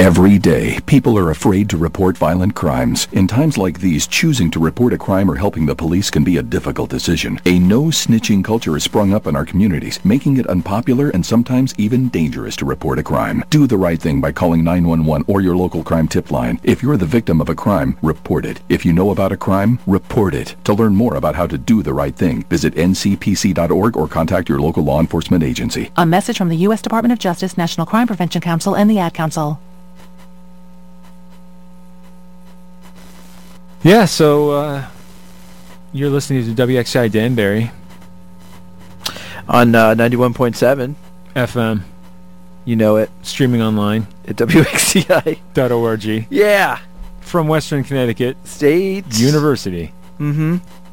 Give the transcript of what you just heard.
Every day, people are afraid to report violent crimes. In times like these, choosing to report a crime or helping the police can be a difficult decision. A no-snitching culture has sprung up in our communities, making it unpopular and sometimes even dangerous to report a crime. Do the right thing by calling 911 or your local crime tip line. If you're the victim of a crime, report it. If you know about a crime, report it. To learn more about how to do the right thing, visit ncpc.org or contact your local law enforcement agency. A message from the U.S. Department of Justice, National Crime Prevention Council, and the Ad Council. Yeah, so you're listening to WXI Danbury on 91.7 FM. You know it. Streaming online at WXCI.org. .org. Yeah. From Western Connecticut State University. Mm-hmm.